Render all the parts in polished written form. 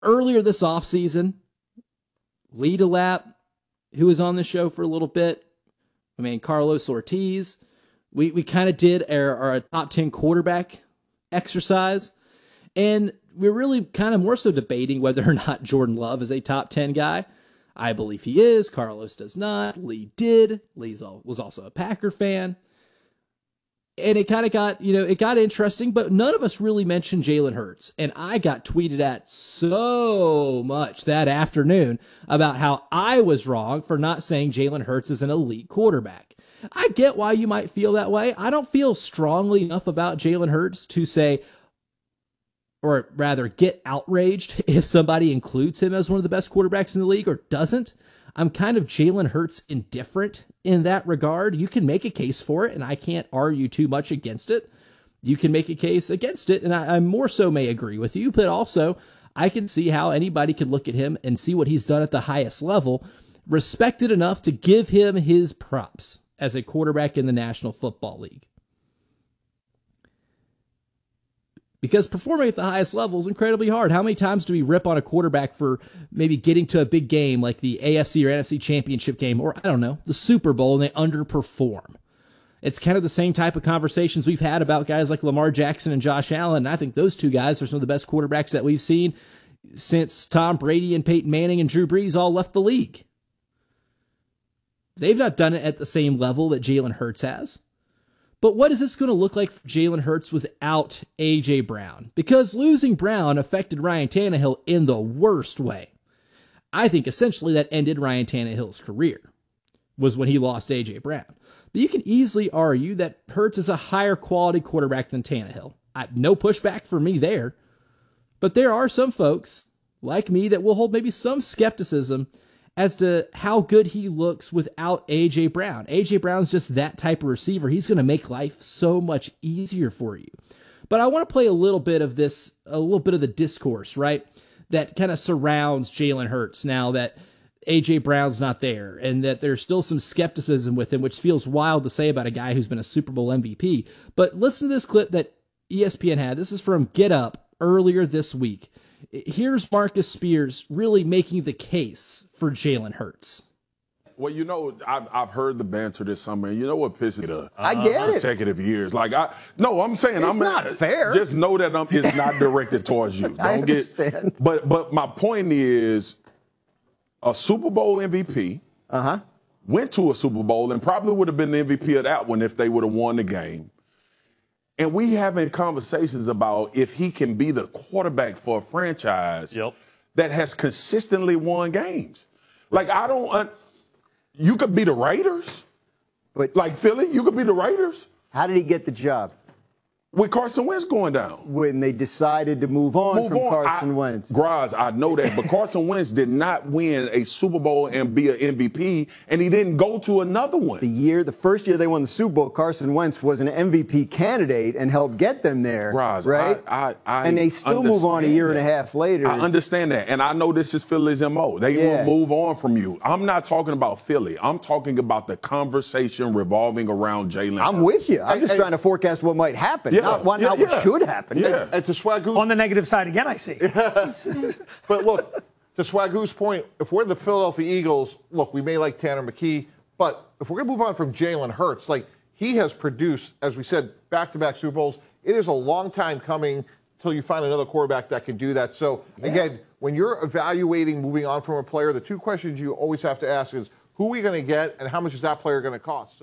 Earlier this offseason, Lee DeLapp, who was on the show for a little bit, Carlos Ortiz, we kind of did our top 10 quarterback exercise, and we're really kind of more so debating whether or not Jordan Love is a top 10 guy. I believe he is. Carlos does not. Lee did. Lee was also a Packer fan. And it kind of got, it got interesting, but none of us really mentioned Jalen Hurts. And I got tweeted at so much that afternoon about how I was wrong for not saying Jalen Hurts is an elite quarterback. I get why you might feel that way. I don't feel strongly enough about Jalen Hurts to say, or rather get outraged if somebody includes him as one of the best quarterbacks in the league or doesn't. I'm kind of Jalen Hurts indifferent in that regard. You can make a case for it, and I can't argue too much against it. You can make a case against it, and I more so may agree with you, but also I can see how anybody could look at him and see what he's done at the highest level, respected enough to give him his props as a quarterback in the National Football League. Because performing at the highest level is incredibly hard. How many times do we rip on a quarterback for maybe getting to a big game like the AFC or NFC championship game or, I don't know, the Super Bowl, and they underperform? It's kind of the same type of conversations we've had about guys like Lamar Jackson and Josh Allen. And I think those two guys are some of the best quarterbacks that we've seen since Tom Brady and Peyton Manning and Drew Brees all left the league. They've not done it at the same level that Jalen Hurts has. But what is this going to look like for Jalen Hurts without A.J. Brown? Because losing Brown affected Ryan Tannehill in the worst way. I think essentially that ended Ryan Tannehill's career, was when he lost A.J. Brown. But you can easily argue that Hurts is a higher quality quarterback than Tannehill. No pushback for me there. But there are some folks like me that will hold maybe some skepticism as to how good he looks without A.J. Brown. A.J. Brown's just that type of receiver. He's going to make life so much easier for you. But I want to play a little bit of the discourse, right, that kind of surrounds Jalen Hurts now that A.J. Brown's not there, and that there's still some skepticism with him, which feels wild to say about a guy who's been a Super Bowl MVP. But listen to this clip that ESPN had. This is from Get Up earlier this week. Here's Marcus Spears really making the case for Jalen Hurts. Well, I've heard the banter this summer, and you know what pisses me? I get it. Consecutive years. I'm saying it's not fair. Just know that it's not directed towards you. I understand. But my point is, a Super Bowl MVP went to a Super Bowl and probably would have been the MVP of that one if they would have won the game. And we having conversations about if he can be the quarterback for a franchise that has consistently won games. You could be the Raiders, but like Philly, you could be the Raiders. How did he get the job? With Carson Wentz going down. When they decided to move on from Carson Wentz. Graz, I know that, but Carson Wentz did not win a Super Bowl and be an MVP, and he didn't go to another one. The first year they won the Super Bowl, Carson Wentz was an MVP candidate and helped get them there. Graz, right? And they still move on a year and a half later. I understand that, and I know this is Philly's MO. They will move on from you. I'm not talking about Philly. I'm talking about the conversation revolving around Jalen. I'm with you. I'm just trying to forecast what might happen. Not what should happen. Yeah. And to Swagoo's on the negative side again, I see. But look, to Swagoo's point, if we're the Philadelphia Eagles, look, we may like Tanner McKee, but if we're going to move on from Jalen Hurts, he has produced, as we said, back-to-back Super Bowls. It is a long time coming till you find another quarterback that can do that. So, again, when you're evaluating moving on from a player, the two questions you always have to ask is, who are we going to get and how much is that player going to cost?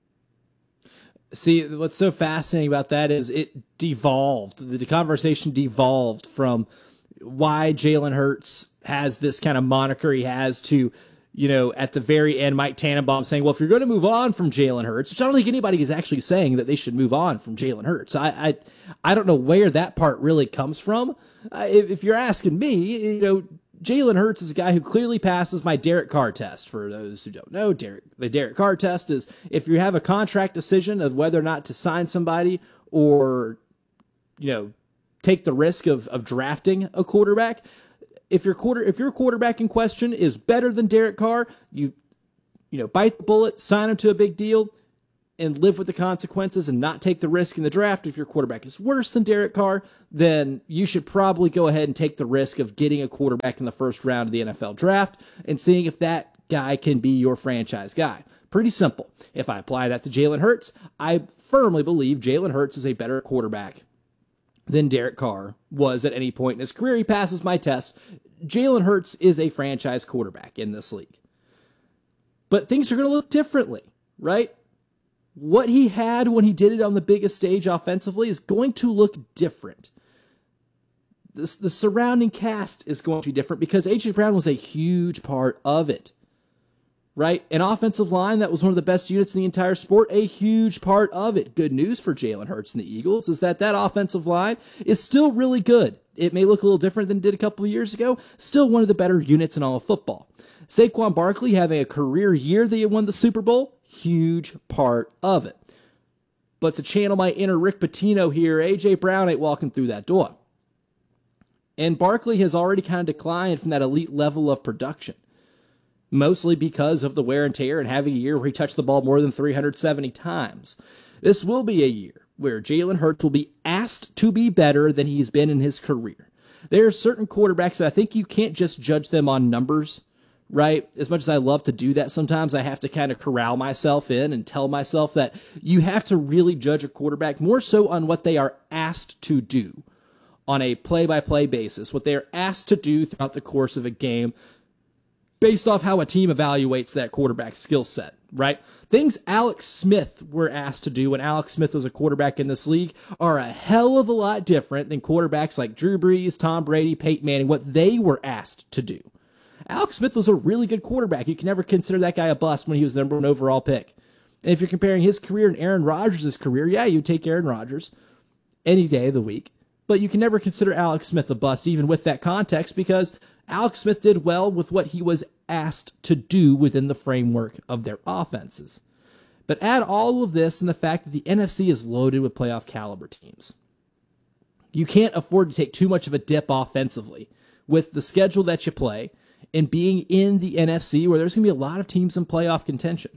See, what's so fascinating about that is it devolved. The conversation devolved from why Jalen Hurts has this kind of moniker he has to, at the very end, Mike Tannenbaum saying, well, if you're going to move on from Jalen Hurts, which I don't think anybody is actually saying that they should move on from Jalen Hurts. I don't know where that part really comes from. If you're asking me, Jalen Hurts is a guy who clearly passes my Derek Carr test. For those who don't know, the Derek Carr test is if you have a contract decision of whether or not to sign somebody or, take the risk of drafting a quarterback. If your quarterback in question is better than Derek Carr, you bite the bullet, sign him to a big deal, and live with the consequences and not take the risk in the draft, if your quarterback is worse than Derek Carr, then you should probably go ahead and take the risk of getting a quarterback in the first round of the NFL draft and seeing if that guy can be your franchise guy. Pretty simple. If I apply that to Jalen Hurts, I firmly believe Jalen Hurts is a better quarterback than Derek Carr was at any point in his career. He passes my test. Jalen Hurts is a franchise quarterback in this league. But things are going to look differently, right? What he had when he did it on the biggest stage offensively is going to look different. The surrounding cast is going to be different because A.J. Brown was a huge part of it, right? An offensive line that was one of the best units in the entire sport, a huge part of it. Good news for Jalen Hurts and the Eagles is that offensive line is still really good. It may look a little different than it did a couple of years ago. Still one of the better units in all of football. Saquon Barkley having a career year that he won the Super Bowl, huge part of it. But to channel my inner Rick Pitino here, A.J. Brown ain't walking through that door. And Barkley has already kind of declined from that elite level of production, mostly because of the wear and tear and having a year where he touched the ball more than 370 times. This will be a year where Jalen Hurts will be asked to be better than he's been in his career. There are certain quarterbacks that I think you can't just judge them on numbers, right? As much as I love to do that, sometimes I have to kind of corral myself in and tell myself that you have to really judge a quarterback more so on what they are asked to do on a play-by-play basis, what they are asked to do throughout the course of a game based off how a team evaluates that quarterback skill set, right? Things Alex Smith were asked to do when Alex Smith was a quarterback in this league are a hell of a lot different than quarterbacks like Drew Brees, Tom Brady, Peyton Manning, what they were asked to do. Alex Smith was a really good quarterback. You can never consider that guy a bust when he was the number 1 overall pick. And if you're comparing his career and Aaron Rodgers' career, yeah, you take Aaron Rodgers any day of the week. But you can never consider Alex Smith a bust, even with that context, because Alex Smith did well with what he was asked to do within the framework of their offenses. But add all of this and the fact that the NFC is loaded with playoff caliber teams. You can't afford to take too much of a dip offensively with the schedule that you play and being in the NFC where there's going to be a lot of teams in playoff contention.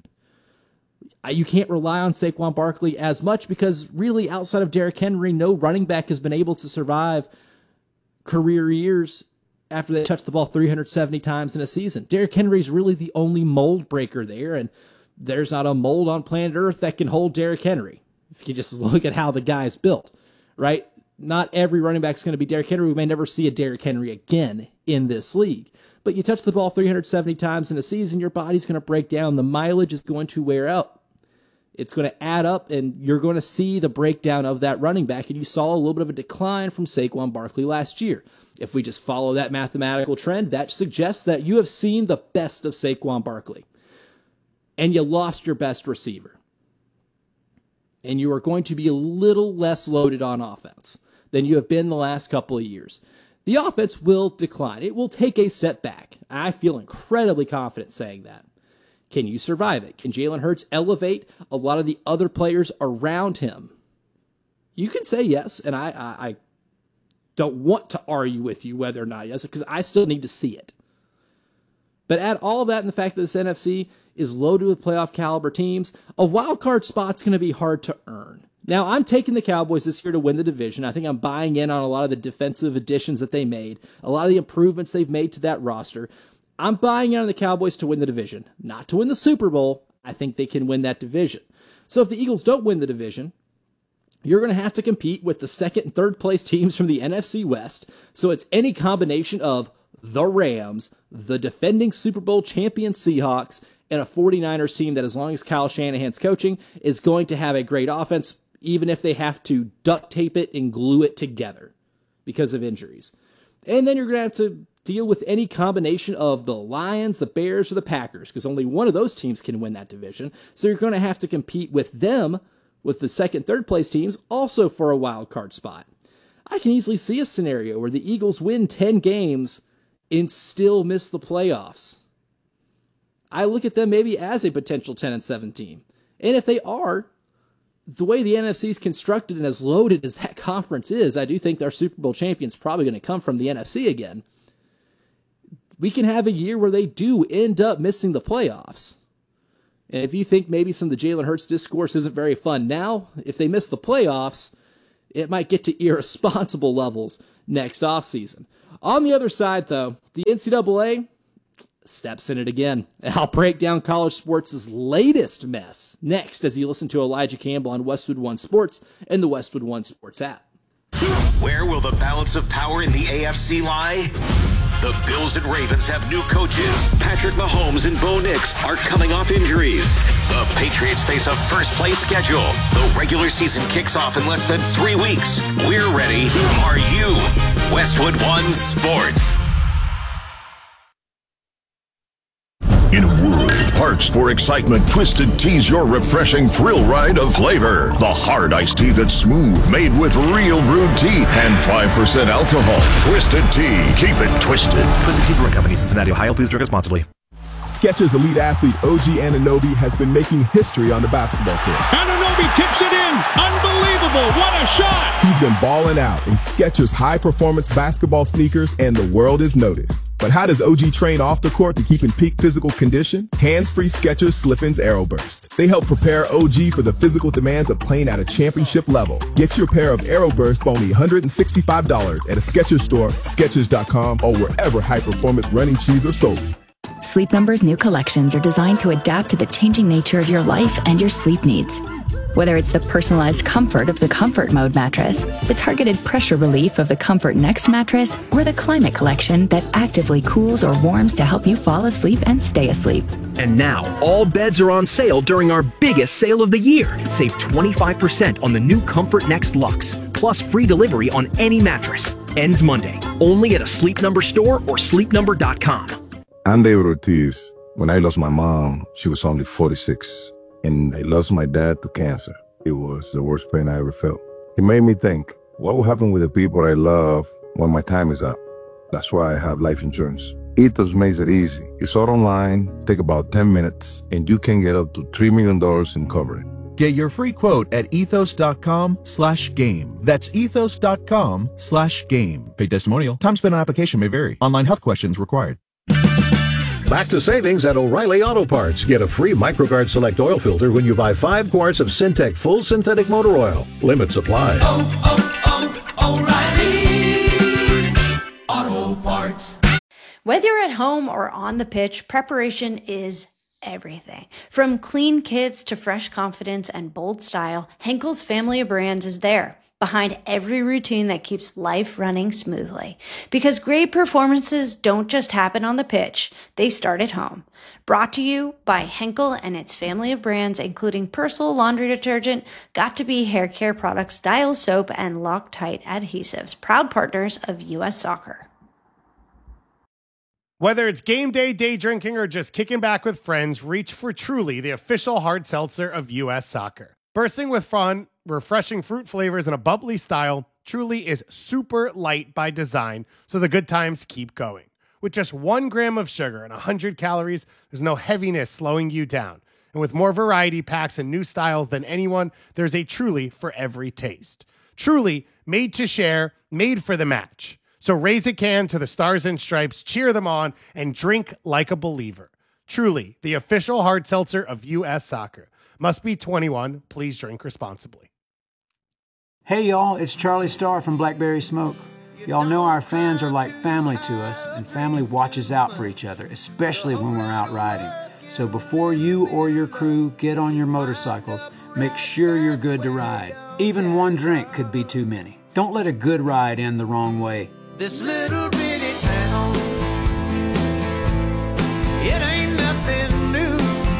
You can't rely on Saquon Barkley as much because really outside of Derrick Henry, no running back has been able to survive career years after they touch the ball 370 times in a season. Derrick Henry is really the only mold breaker there, and there's not a mold on planet Earth that can hold Derrick Henry. If you just look at how the guy's built, right? Not every running back is going to be Derrick Henry. We may never see a Derrick Henry again in this league. But you touch the ball 370 times in a season, your body's going to break down. The mileage is going to wear out. It's going to add up, and you're going to see the breakdown of that running back. And you saw a little bit of a decline from Saquon Barkley last year. If we just follow that mathematical trend, that suggests that you have seen the best of Saquon Barkley. And you lost your best receiver. And you are going to be a little less loaded on offense than you have been the last couple of years. The offense will decline. It will take a step back. I feel incredibly confident saying that. Can you survive it? Can Jalen Hurts elevate a lot of the other players around him? You can say yes, and I don't want to argue with you whether or not yes, because I still need to see it. But add all of that in the fact that this NFC is loaded with playoff caliber teams, a wild card spot's going to be hard to earn. Now, I'm taking the Cowboys this year to win the division. I think I'm buying in on a lot of the defensive additions that they made, a lot of the improvements they've made to that roster. I'm buying in on the Cowboys to win the division, not to win the Super Bowl. I think they can win that division. So if the Eagles don't win the division, you're going to have to compete with the second and third place teams from the NFC West. So it's any combination of the Rams, the defending Super Bowl champion Seahawks, and a 49ers team that, as long as Kyle Shanahan's coaching, is going to have a great offense, even if they have to duct tape it and glue it together because of injuries. And then you're going to have to deal with any combination of the Lions, the Bears, or the Packers, because only one of those teams can win that division. So you're going to have to compete with them, with the second, third place teams, also for a wild card spot. I can easily see a scenario where the Eagles win 10 games and still miss the playoffs. I look at them maybe as a potential 10-7 team. And if they are, the way the NFC is constructed and as loaded as that conference is, I do think our Super Bowl champion's probably going to come from the NFC again. We can have a year where they do end up missing the playoffs. And if you think maybe some of the Jalen Hurts discourse isn't very fun now, if they miss the playoffs, it might get to irresponsible levels next offseason. On the other side, though, the NCAA steps in it again. I'll break down college sports' latest mess next as you listen to Elijah Campbell on Westwood One Sports and the Westwood One Sports app. Where will the balance of power in the AFC lie? The Bills and Ravens have new coaches. Patrick Mahomes and Bo Nix are coming off injuries. The Patriots face a first-place schedule. The regular season kicks off in less than 3 weeks. We're ready. Are you? Westwood One Sports. In a world parched for excitement, Twisted Tea's your refreshing thrill ride of flavor. The hard iced tea that's smooth, made with real brewed tea and 5% alcohol. Twisted Tea. Keep it twisted. Twisted Tea Brewing Company, Cincinnati, Ohio. Please drink responsibly. Skechers elite athlete OG Anunoby has been making history on the basketball court. Anunoby tips it in. Unbelievable. What a shot. He's been balling out in Skechers high-performance basketball sneakers, and the world has noticed. But how does OG train off the court to keep in peak physical condition? Hands-free Skechers Slip-ins Aeroburst. They help prepare OG for the physical demands of playing at a championship level. Get your pair of Aeroburst for only $165 at a Skechers store, Skechers.com, or wherever high-performance running shoes are sold. Sleep Number's new collections are designed to adapt to the changing nature of your life and your sleep needs. Whether it's the personalized comfort of the Comfort Mode mattress, the targeted pressure relief of the Comfort Next mattress, or the Climate Collection that actively cools or warms to help you fall asleep and stay asleep. And now, all beds are on sale during our biggest sale of the year. Save 25% on the new Comfort Next Luxe, plus free delivery on any mattress. Ends Monday, only at a Sleep Number store or sleepnumber.com. I'm David Ortiz. When I lost my mom, she was only 46. And I lost my dad to cancer. It was the worst pain I ever felt. It made me think, what will happen with the people I love when my time is up? That's why I have life insurance. Ethos makes it easy. It's all online, take about 10 minutes, and you can get up to $3 million in coverage. Get your free quote at ethos.com/game. That's ethos.com/game. Paid testimonial. Time spent on application may vary. Online health questions required. Back to savings at O'Reilly Auto Parts. Get a free MicroGuard Select oil filter when you buy 5 quarts of Syntec Full Synthetic Motor Oil. Limit supply. O'Reilly Auto Parts. Whether you're at home or on the pitch, preparation is everything. From clean kits to fresh confidence and bold style, Henkel's family of brands is there, behind every routine that keeps life running smoothly. Because great performances don't just happen on the pitch, they start at home. Brought to you by Henkel and its family of brands, including Persil laundry detergent, Got2b hair care products, Dial soap, and Loctite adhesives, proud partners of U.S. Soccer. Whether it's game day, day drinking, or just kicking back with friends, reach for Truly, the official hard seltzer of U.S. Soccer. Bursting with fun, refreshing fruit flavors, and a bubbly style, Truly is super light by design, so the good times keep going. With just 1 gram of sugar and 100 calories, there's no heaviness slowing you down. And with more variety packs and new styles than anyone, there's a Truly for every taste. Truly, made to share, made for the match. So raise a can to the Stars and Stripes, cheer them on, and drink like a believer. Truly, the official hard seltzer of U.S. Soccer. Must be 21. Please drink responsibly. Hey, y'all, it's Charlie Starr from Blackberry Smoke. Y'all know our fans are like family to us, and family watches out for each other, especially when we're out riding. So before you or your crew get on your motorcycles, make sure you're good to ride. Even one drink could be too many. Don't let a good ride end the wrong way. This little bitty town, it ain't nothing new.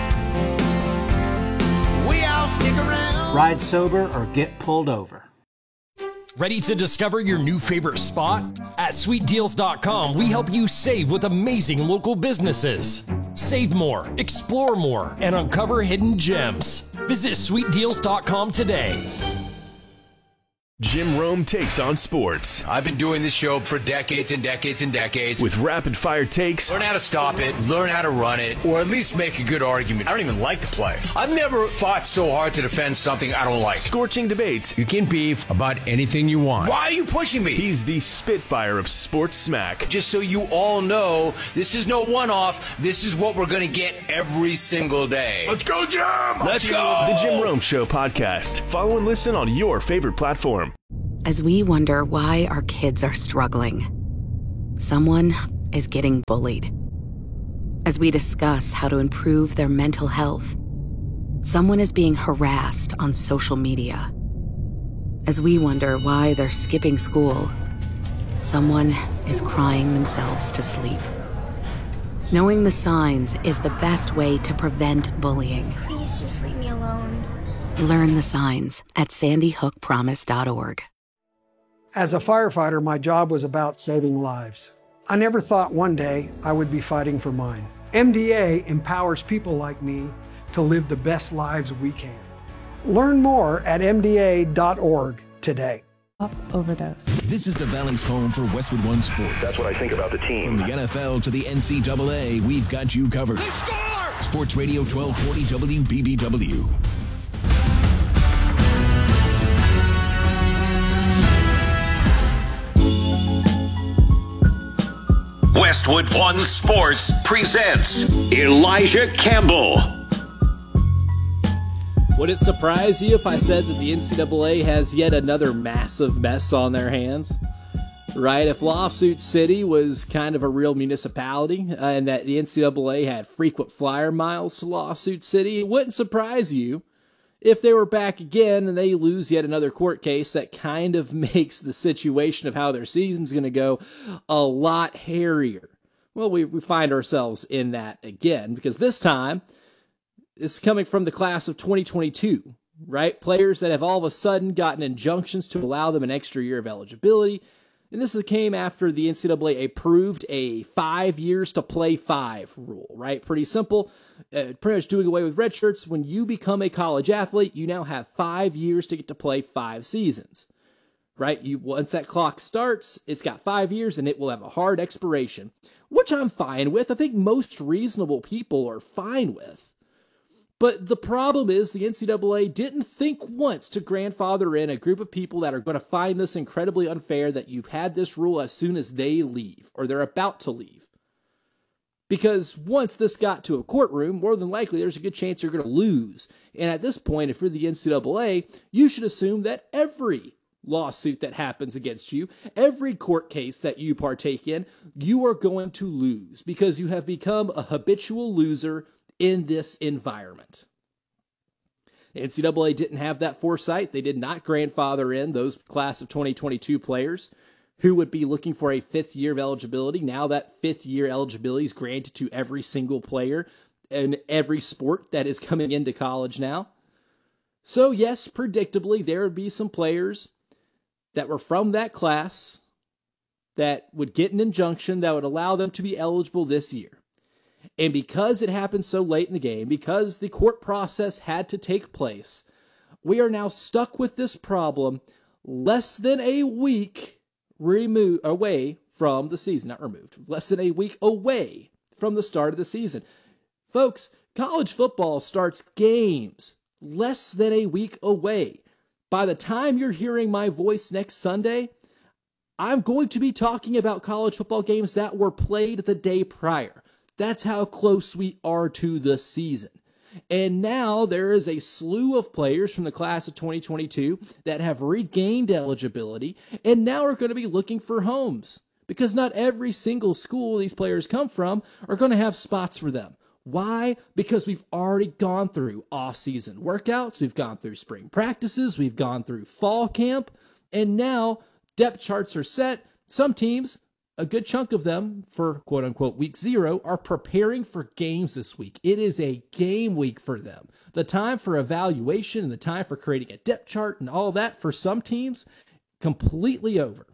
We all stick around. Ride sober or get pulled over. Ready to discover your new favorite spot? At sweetdeals.com, we help you save with amazing local businesses. Save more, explore more, and uncover hidden gems. Visit sweetdeals.com today. Jim Rome takes on sports. I've been doing this show for decades and decades and decades. With rapid-fire takes. Learn how to stop it, learn how to run it, or at least make a good argument. I don't even like to play. I've never fought so hard to defend something I don't like. Scorching debates. You can beef about anything you want. Why are you pushing me? He's the Spitfire of sports smack. Just so you all know, this is no one-off. This is what we're going to get every single day. Let's go, Jim! Let's go! The Jim Rome Show podcast. Follow and listen on your favorite platform. As we wonder why our kids are struggling, someone is getting bullied. As we discuss how to improve their mental health, someone is being harassed on social media. As we wonder why they're skipping school, someone is crying themselves to sleep. Knowing the signs is the best way to prevent bullying. Please just leave me alone. Learn the signs at sandyhookpromise.org. As a firefighter, my job was about saving lives. I never thought one day I would be fighting for mine. MDA empowers people like me to live the best lives we can. Learn more at MDA.org today. Overdose. This is the Valley's home for Westwood One Sports. That's what I think about the team. From the NFL to the NCAA, we've got you covered. Sports Radio 1240 WBBW. Westwood One Sports presents Elijah Campbell. Would it surprise you if I said that the NCAA has yet another massive mess on their hands? Right? If Lawsuit City was kind of a real municipality and that the NCAA had frequent flyer miles to Lawsuit City, it wouldn't surprise you if they were back again and they lose yet another court case. That kind of makes the situation of how their season's going to go a lot hairier. Well, we find ourselves in that again, because this time, this is coming from the class of 2022, right? Players that have all of a sudden gotten injunctions to allow them an extra year of eligibility. And this came after the NCAA approved a 5 years to play 5 rule, right? Pretty simple. Pretty much doing away with red shirts. When you become a college athlete, you now have 5 years to get to play 5 seasons, right? Once that clock starts, it's got 5 years and it will have a hard expiration, which I'm fine with. I think most reasonable people are fine with. But the problem is the NCAA didn't think once to grandfather in a group of people that are going to find this incredibly unfair that you've had this rule as soon as they leave or they're about to leave. Because once this got to a courtroom, more than likely there's a good chance you're going to lose. And at this point, if you're the NCAA, you should assume that every lawsuit that happens against you, every court case that you partake in, you are going to lose because you have become a habitual loser in this environment. The NCAA didn't have that foresight. They did not grandfather in those class of 2022 players who would be looking for a 5th year of eligibility. Now that 5th year eligibility is granted to every single player in every sport that is coming into college now. So yes, predictably, there would be some players that were from that class that would get an injunction that would allow them to be eligible this year. And because it happened so late in the game, because the court process had to take place, we are now stuck with this problem less than a week away from the season. Not removed, less than a week away from the start of the season. Folks, college football starts games less than a week away. By the time you're hearing my voice next Sunday, I'm going to be talking about college football games that were played the day prior. That's how close we are to the season. And now there is a slew of players from the class of 2022 that have regained eligibility and now are going to be looking for homes because not every single school these players come from are going to have spots for them. Why? Because we've already gone through off-season workouts, we've gone through spring practices, we've gone through fall camp, and now depth charts are set. Some teams, a good chunk of them for quote-unquote week 0, are preparing for games this week. It is a game week for them. The time for evaluation and the time for creating a depth chart and all that for some teams, completely over.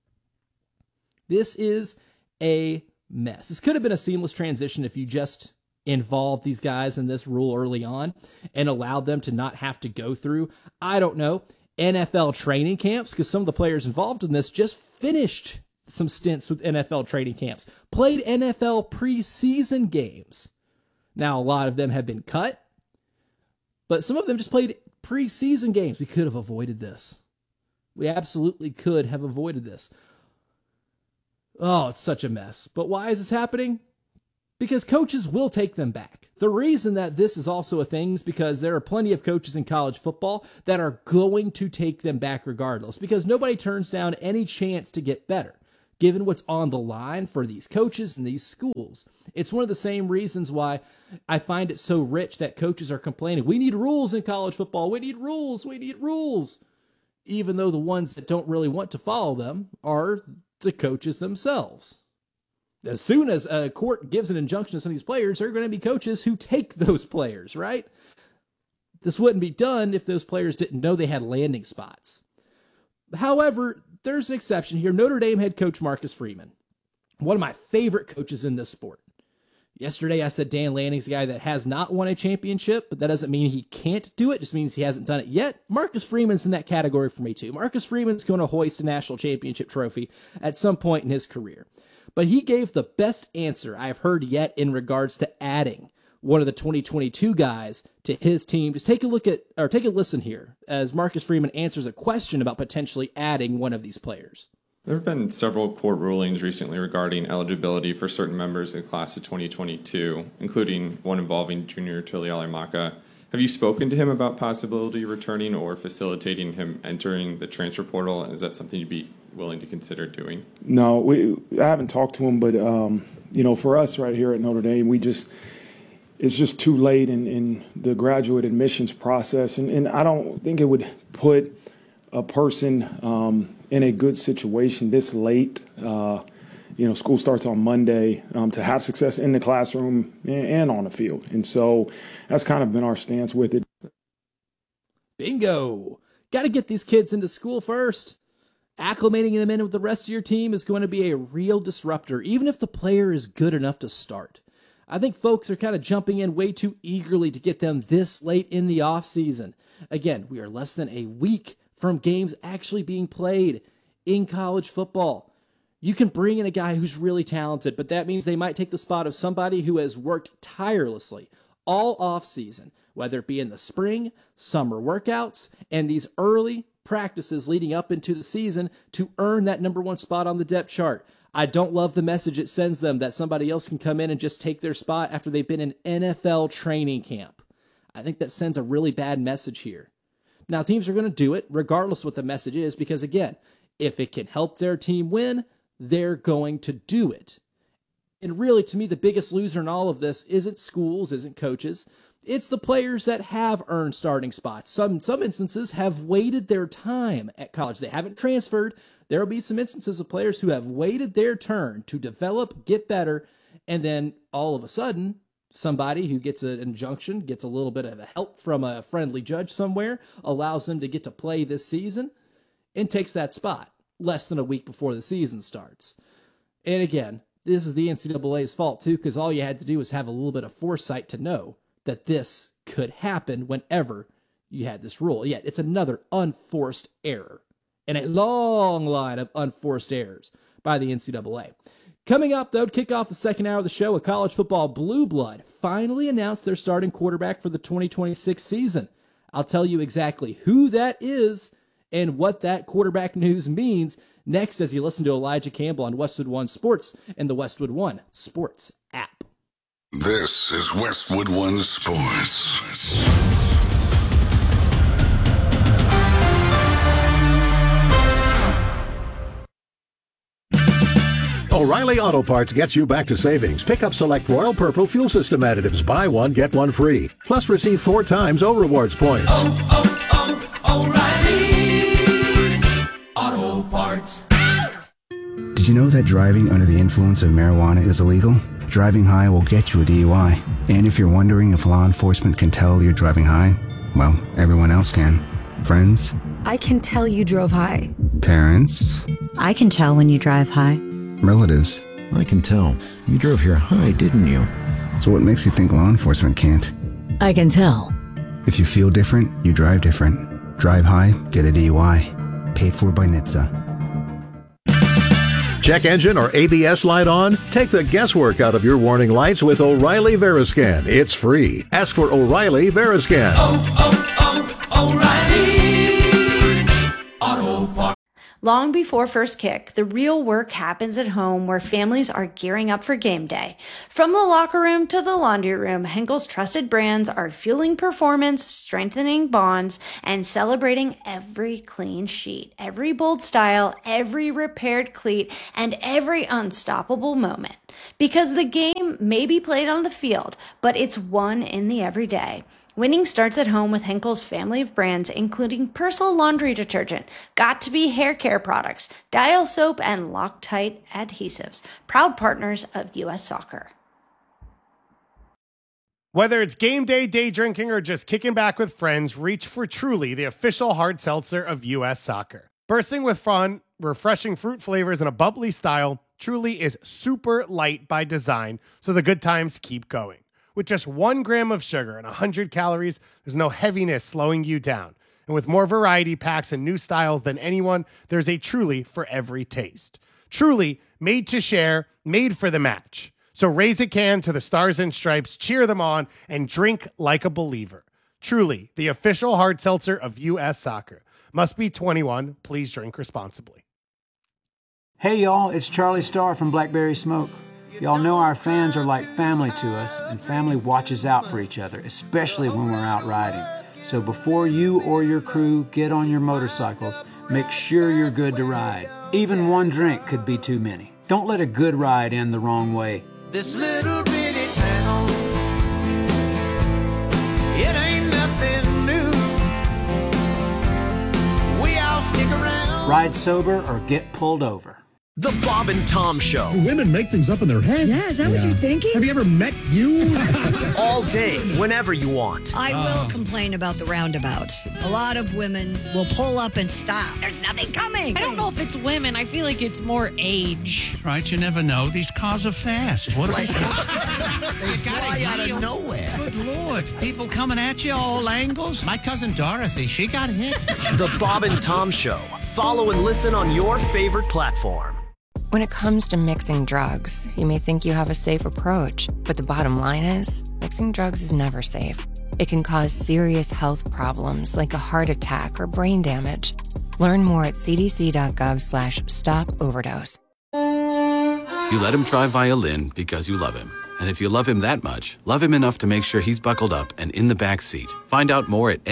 This is a mess. This could have been a seamless transition if you just involved these guys in this rule early on and allowed them to not have to go through, I don't know, NFL training camps, because some of the players involved in this just finished some stints with NFL training camps, played NFL preseason games. Now, a lot of them have been cut, but some of them just played preseason games. We could have avoided this. We absolutely could have avoided this. Oh, it's such a mess. But why is this happening? Because coaches will take them back. The reason that this is also a thing is because there are plenty of coaches in college football that are going to take them back regardless, because nobody turns down any chance to get better, given what's on the line for these coaches and these schools. It's one of the same reasons why I find it so rich that coaches are complaining, we need rules in college football, we need rules, even though the ones that don't really want to follow them are the coaches themselves. As soon as a court gives an injunction to some of these players, there are going to be coaches who take those players, right? This wouldn't be done if those players didn't know they had landing spots. However, there's an exception here. Notre Dame head coach Marcus Freeman, one of my favorite coaches in this sport. Yesterday, I said Dan Lanning's a guy that has not won a championship, but that doesn't mean he can't do it. It just means he hasn't done it yet. Marcus Freeman's in that category for me, too. Marcus Freeman's going to hoist a national championship trophy at some point in his career. But he gave the best answer I've heard yet in regards to adding one of the 2022 guys to his team. Just take a listen here as Marcus Freeman answers a question about potentially adding one of these players. There have been several court rulings recently regarding eligibility for certain members of the class of 2022, including one involving Junior Tulialemaka. Have you spoken to him about possibility returning or facilitating him entering the transfer portal? And is that something you'd be willing to consider doing? No, I haven't talked to him, but for us right here at Notre Dame, it's just too late in the graduate admissions process, and I don't think it would put a person in a good situation this late. School starts on Monday, to have success in the classroom and on the field. And so that's kind of been our stance with it. Bingo. Got to get these kids into school first. Acclimating them in with the rest of your team is going to be a real disruptor, even if the player is good enough to start. I think folks are kind of jumping in way too eagerly to get them this late in the offseason. Again, we are less than a week from games actually being played in college football. You can bring in a guy who's really talented, but that means they might take the spot of somebody who has worked tirelessly all offseason, whether it be in the spring, summer workouts, and these early practices leading up into the season to earn that number one spot on the depth chart. I don't love the message it sends them that somebody else can come in and just take their spot after they've been in NFL training camp. I think that sends a really bad message here. Now, teams are going to do it regardless of what the message is because, again, if it can help their team win, they're going to do it. And really, to me, the biggest loser in all of this isn't schools, isn't coaches. It's the players that have earned starting spots. Some instances have waited their time at college. They haven't transferred. There will be some instances of players who have waited their turn to develop, get better, and then all of a sudden, somebody who gets an injunction, gets a little bit of help from a friendly judge somewhere, allows them to get to play this season, and takes that spot less than a week before the season starts. And again, this is the NCAA's fault too, because all you had to do was have a little bit of foresight to know that this could happen whenever you had this rule. Yet it's another unforced error and a long line of unforced errors by the NCAA. Coming up, though, to kick off the second hour of the show, a college football blue blood finally announced their starting quarterback for the 2026 season. I'll tell you exactly who that is and what that quarterback news means next as you listen to Elijah Campbell on Westwood One Sports and the Westwood One Sports app. This is Westwood One Sports. O'Reilly Auto Parts gets you back to savings. Pick up select Royal Purple fuel system additives. Buy one, get one free. Plus receive 4 times O-Rewards points. O'Reilly Auto Parts. Did you know that driving under the influence of marijuana is illegal? Driving high will get you a DUI. And if you're wondering if law enforcement can tell you're driving high, well, everyone else can. Friends? I can tell you drove high. Parents? I can tell when you drive high. Relatives? I can tell. You drove here high, didn't you? So what makes you think law enforcement can't? I can tell. If you feel different, you drive different. Drive high, get a DUI. Paid for by NHTSA. Check engine or ABS light on? Take the guesswork out of your warning lights with O'Reilly Veriscan. It's free. Ask for O'Reilly Veriscan. O'Reilly Auto Parts. Long before first kick, the real work happens at home where families are gearing up for game day. From the locker room to the laundry room, Henkel's trusted brands are fueling performance, strengthening bonds, and celebrating every clean sheet, every bold style, every repaired cleat, and every unstoppable moment. Because the game may be played on the field, but it's won in the everyday. Winning starts at home with Henkel's family of brands, including Persil laundry detergent, Got2b hair care products, Dial soap, and Loctite adhesives. Proud partners of U.S. Soccer. Whether it's game day, day drinking, or just kicking back with friends, reach for Truly, the official hard seltzer of U.S. Soccer. Bursting with fun, refreshing fruit flavors, and a bubbly style, Truly is super light by design, so the good times keep going. With just 1 gram of sugar and 100 calories, there's no heaviness slowing you down. And with more variety packs and new styles than anyone, there's a Truly for every taste. Truly, made to share, made for the match. So raise a can to the Stars and Stripes, cheer them on, and drink like a believer. Truly, the official hard seltzer of U.S. Soccer. Must be 21. Please drink responsibly. Hey y'all, it's Charlie Starr from Blackberry Smoke. Y'all know our fans are like family to us, and family watches out for each other, especially when we're out riding. So before you or your crew get on your motorcycles, make sure you're good to ride. Even one drink could be too many. Don't let a good ride end the wrong way. This little bitty town, it ain't nothing new. We all stick around. Ride sober or get pulled over. The Bob and Tom Show. Women make things up in their head. Yeah, is that what you're thinking? Have you ever met you? All day, whenever you want. I will complain about the roundabouts. A lot of women will pull up and stop. There's nothing coming. I don't know if it's women. I feel like it's more age. Right, you never know. These cars are fast. What They fly out of nowhere. Good Lord. People coming at you all angles. My cousin Dorothy, she got hit. The Bob and Tom Show. Follow and listen on your favorite platform. When it comes to mixing drugs, you may think you have a safe approach, but the bottom line is, mixing drugs is never safe. It can cause serious health problems like a heart attack or brain damage. Learn more at cdc.gov/stop-overdose. You let him try violin because you love him. And if you love him that much, love him enough to make sure he's buckled up and in the back seat. Find out more at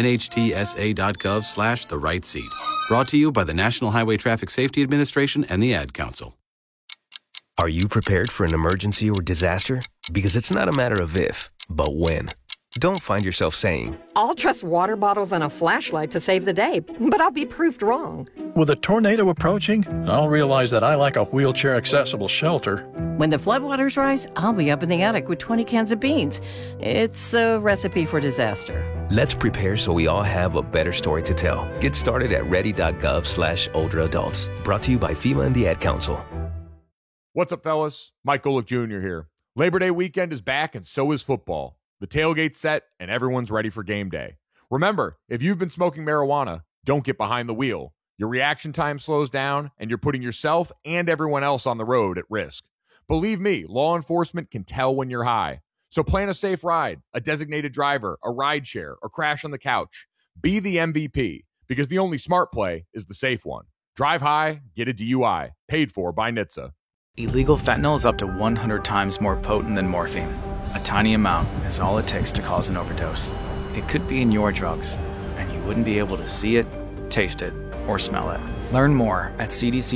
nhtsa.gov/the-right-seat. Brought to you by the National Highway Traffic Safety Administration and the Ad Council. Are you prepared for an emergency or disaster? Because it's not a matter of if, but when. Don't find yourself saying, I'll trust water bottles and a flashlight to save the day, but I'll be proved wrong. With a tornado approaching, I'll realize that I like a wheelchair-accessible shelter. When the floodwaters rise, I'll be up in the attic with 20 cans of beans. It's a recipe for disaster. Let's prepare so we all have a better story to tell. Get started at ready.gov/older adults. Brought to you by FEMA and the Ad Council. What's up, fellas? Mike Golick Jr. here. Labor Day weekend is back, and so is football. The tailgate's set, and everyone's ready for game day. Remember, if you've been smoking marijuana, don't get behind the wheel. Your reaction time slows down, and you're putting yourself and everyone else on the road at risk. Believe me, law enforcement can tell when you're high. So plan a safe ride, a designated driver, a ride share, or crash on the couch. Be the MVP, because the only smart play is the safe one. Drive high, get a DUI. Paid for by NHTSA. Illegal fentanyl is up to 100 times more potent than morphine. A tiny amount is all it takes to cause an overdose. It could be in your drugs, and you wouldn't be able to see it, taste it, or smell it. Learn more at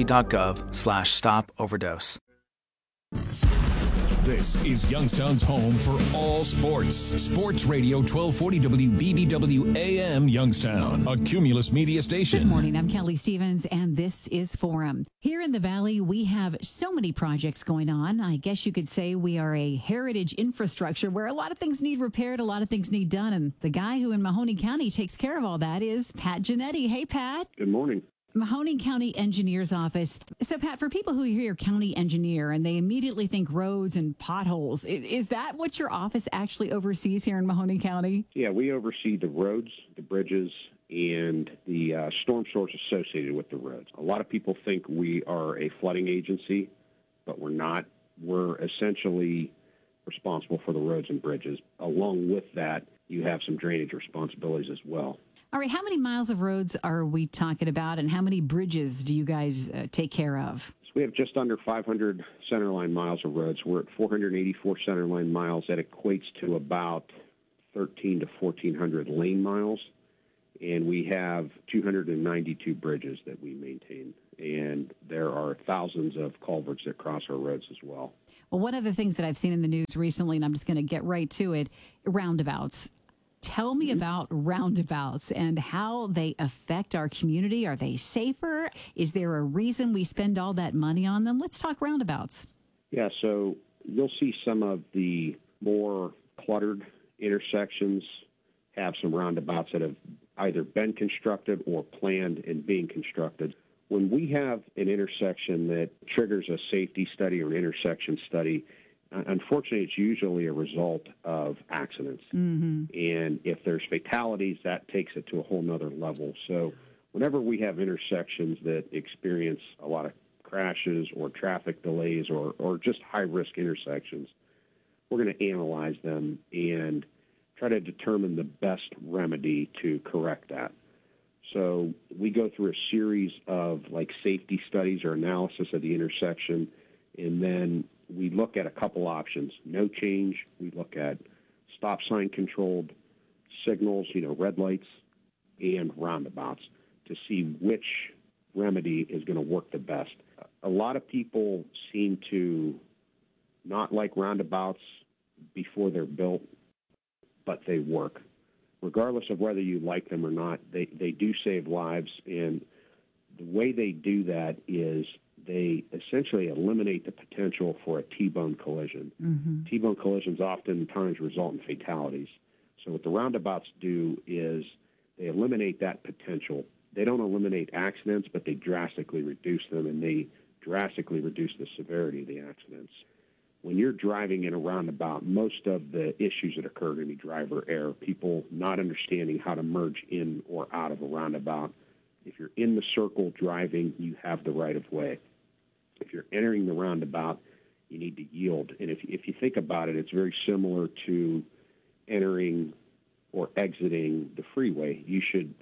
cdc.gov/stop-overdose. This is Youngstown's home for all sports. Sports Radio 1240 WBBW AM Youngstown, a Cumulus media station. Good morning. I'm Kelly Stevens, and this is Forum. Here in the Valley, we have so many projects going on. I guess you could say we are a heritage infrastructure where a lot of things need repaired, a lot of things need done. And the guy who in Mahoning County takes care of all that is Pat Giannetti. Hey, Pat. Good morning. Mahoning County Engineer's Office. So, Pat, for people who hear county engineer and they immediately think roads and potholes, is that what your office actually oversees here in Mahoning County? Yeah, we oversee the roads, the bridges, and the storm source associated with the roads. A lot of people think we are a flooding agency, but we're not. We're essentially responsible for the roads and bridges. Along with that, you have some drainage responsibilities as well. All right, how many miles of roads are we talking about, and how many bridges do you guys take care of? So we have just under 500 centerline miles of roads. We're at 484 centerline miles. That equates to about 1,300 to 1,400 lane miles. And we have 292 bridges that we maintain. And there are thousands of culverts that cross our roads as well. Well, one of the things that I've seen in the news recently, and I'm just going to get right to it, roundabouts. Tell me about roundabouts and how they affect our community. Are they safer? Is there a reason we spend all that money on them? Let's talk roundabouts. Yeah, so you'll see some of the more cluttered intersections have some roundabouts that have either been constructed or planned and being constructed. When we have an intersection that triggers a safety study or an intersection study, unfortunately, it's usually a result of accidents. Mm-hmm. And if there's fatalities, that takes it to a whole nother level. So whenever we have intersections that experience a lot of crashes or traffic delays or just high-risk intersections, we're going to analyze them and try to determine the best remedy to correct that. So we go through a series of safety studies or analysis of the intersection, and then we look at a couple options. No change. We look at stop sign controlled signals, red lights, and roundabouts to see which remedy is going to work the best. A lot of people seem to not like roundabouts before they're built, but they work. Regardless of whether you like them or not, they do save lives, and the way they do that is they essentially eliminate the potential for a T-bone collision. Mm-hmm. T-bone collisions oftentimes result in fatalities. So what the roundabouts do is they eliminate that potential. They don't eliminate accidents, but they drastically reduce them, and they drastically reduce the severity of the accidents. When you're driving in a roundabout, most of the issues that occur are going to be driver error, people not understanding how to merge in or out of a roundabout. If you're in the circle driving, you have the right of way. If you're entering the roundabout, you need to yield. And if you think about it, it's very similar to entering or exiting the freeway. You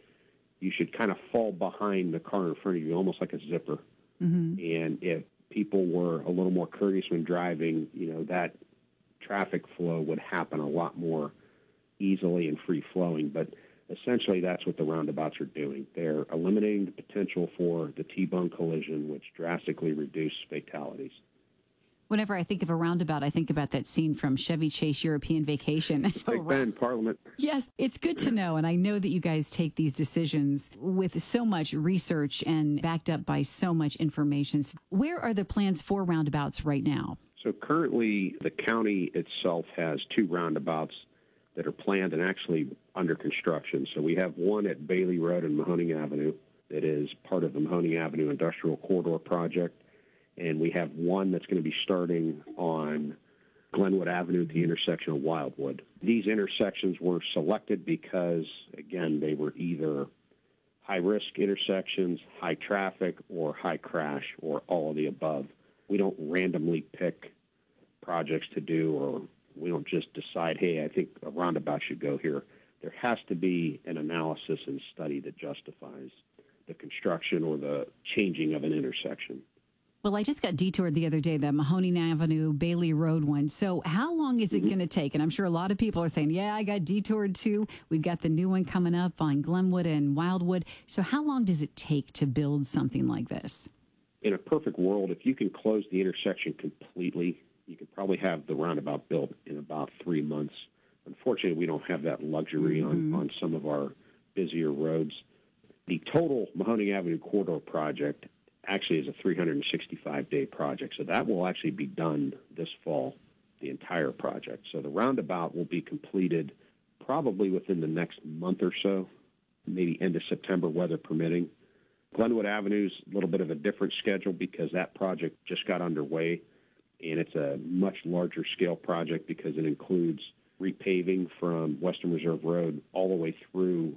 should kind of fall behind the car in front of you, almost like a zipper. Mm-hmm. And if people were a little more courteous when driving, that traffic flow would happen a lot more easily and free-flowing. But essentially, that's what the roundabouts are doing. They're eliminating the potential for the T-bone collision, which drastically reduces fatalities. Whenever I think of a roundabout, I think about that scene from Chevy Chase European Vacation. Big Ben, Parliament. Yes, it's good to know. And I know that you guys take these decisions with so much research and backed up by so much information. Where are the plans for roundabouts right now? So currently, the county itself has 2 roundabouts that are planned and actually under construction. So we have one at Bailey Road and Mahoning Avenue that is part of the Mahoning Avenue Industrial Corridor project. And we have one that's going to be starting on Glenwood Avenue at the intersection of Wildwood. These intersections were selected because, again, they were either high-risk intersections, high traffic, or high crash, or all of the above. We don't randomly pick projects to do, or we don't just decide, hey, I think a roundabout should go here. There has to be an analysis and study that justifies the construction or the changing of an intersection. Well, I just got detoured the other day, the Mahoning Avenue, Bailey Road one. So how long is it going to take? And I'm sure a lot of people are saying, yeah, I got detoured too. We've got the new one coming up on Glenwood and Wildwood. So how long does it take to build something like this? In a perfect world, if you can close the intersection completely, you could probably have the roundabout built in about 3 months. Unfortunately, we don't have that luxury on some of our busier roads. The total Mahoning Avenue Corridor project actually is a 365-day project. So that will actually be done this fall, the entire project. So the roundabout will be completed probably within the next month or so, maybe end of September, weather permitting. Glenwood Avenue's a little bit of a different schedule because that project just got underway, and it's a much larger scale project because it includes repaving from Western Reserve Road all the way through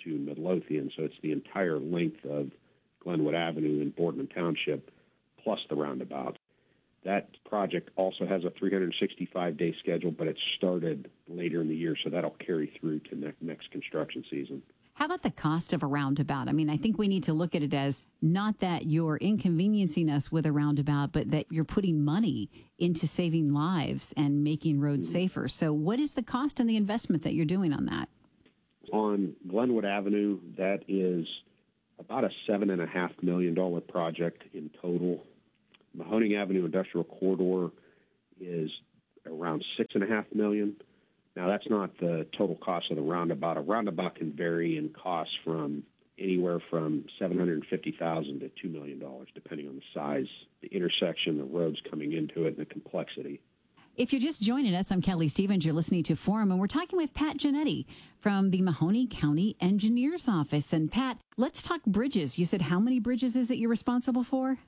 to Midlothian. So it's the entire length of Glenwood Avenue in Boardman Township, plus the roundabout. That project also has a 365-day schedule, but it started later in the year, so that'll carry through to next construction season. How about the cost of a roundabout? I mean, I think we need to look at it as not that you're inconveniencing us with a roundabout, but that you're putting money into saving lives and making roads safer. So what is the cost and the investment that you're doing on that? On Glenwood Avenue, that is about a $7.5 million project in total. Mahoning Avenue Industrial Corridor is around $6.5 million. Now, that's not the total cost of the roundabout. A roundabout can vary in cost from anywhere from $750,000 to $2 million, depending on the size, the intersection, the roads coming into it, and the complexity. If you're just joining us, I'm Kelly Stevens. You're listening to Forum, and we're talking with Pat Giannetti from the Mahoning County Engineer's Office. And Pat, let's talk bridges. You said how many bridges is it you're responsible for?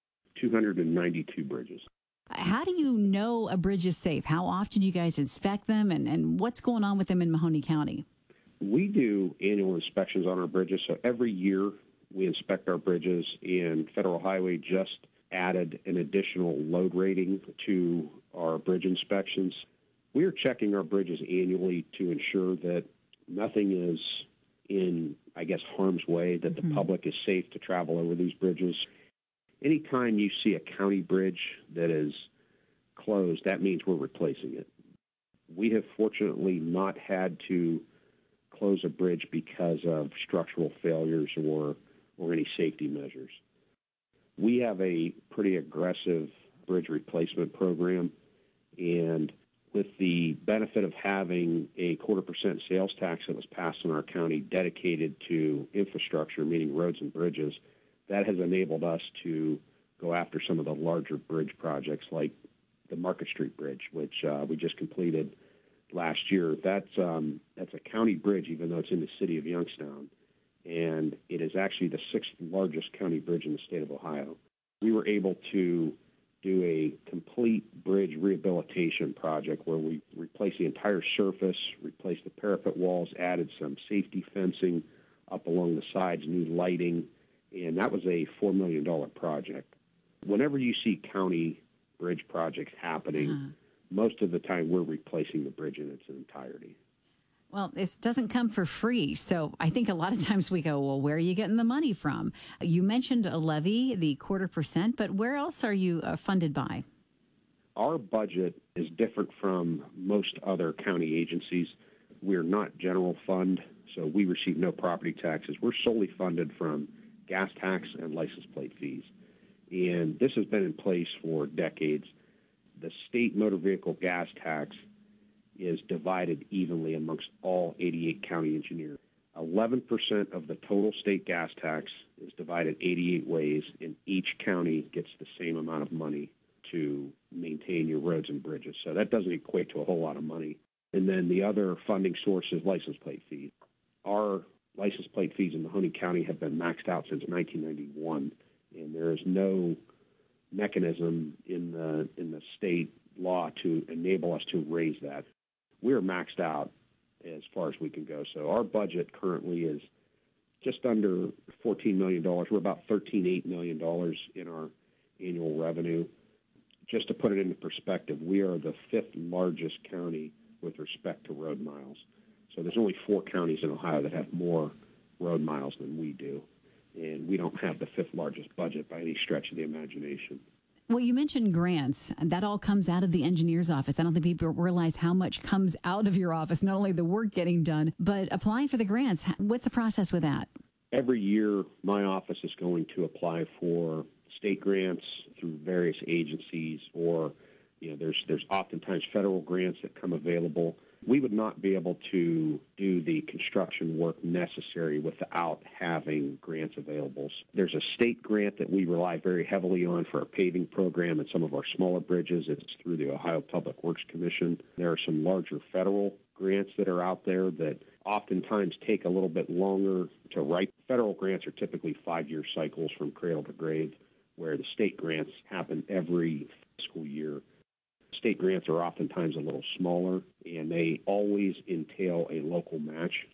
292 bridges. How do you know a bridge is safe? How often do you guys inspect them, and what's going on with them in Mahoning County? We do annual inspections on our bridges. So every year we inspect our bridges, and Federal Highway just added an additional load rating to our bridge inspections. We are checking our bridges annually to ensure that nothing is in, harm's way, that the public is safe to travel over these bridges. Anytime you see a county bridge that is closed, that means we're replacing it. We have fortunately not had to close a bridge because of structural failures or any safety measures. We have a pretty aggressive bridge replacement program, and with the benefit of having a 0.25% sales tax that was passed in our county dedicated to infrastructure, meaning roads and bridges, that has enabled us to go after some of the larger bridge projects like the Market Street Bridge, which we just completed last year. That's a county bridge, even though it's in the city of Youngstown, and it is actually the 6th largest county bridge in the state of Ohio. We were able to do a complete bridge rehabilitation project where we replaced the entire surface, replaced the parapet walls, added some safety fencing up along the sides, new lighting, and that was a $4 million project. Whenever you see county bridge projects happening, most of the time we're replacing the bridge in its entirety. Well, this doesn't come for free. So I think a lot of times we go, well, where are you getting the money from? You mentioned a levy, the 0.25%, but where else are you funded by? Our budget is different from most other county agencies. We're not general fund, so we receive no property taxes. We're solely funded from gas tax and license plate fees. And this has been in place for decades. The state motor vehicle gas tax is divided evenly amongst all 88 county engineers. 11% of the total state gas tax is divided 88 ways, and each county gets the same amount of money to maintain your roads and bridges. So that doesn't equate to a whole lot of money. And then the other funding source is license plate fees. Our license plate fees in Mahoning County have been maxed out since 1991, and there is no mechanism in the state law to enable us to raise that. We're maxed out as far as we can go. So our budget currently is just under $14 million. We're about $13.8 million in our annual revenue. Just to put it into perspective, we are the 5th largest county with respect to road miles. So there's only 4 counties in Ohio that have more road miles than we do. And we don't have the 5th largest budget by any stretch of the imagination. Well, you mentioned grants, and that all comes out of the engineer's office. I don't think people realize how much comes out of your office, not only the work getting done, but applying for the grants. What's the process with that? Every year, my office is going to apply for state grants through various agencies, or there's oftentimes federal grants that come available. We would not be able to do the construction work necessary without having grants available. There's a state grant that we rely very heavily on for our paving program and some of our smaller bridges. It's through the Ohio Public Works Commission. There are some larger federal grants that are out there that oftentimes take a little bit longer to write. Federal grants are typically 5-year cycles from cradle to grave, where the state grants happen every fiscal year. State grants are oftentimes a little smaller, and they always entail a local match.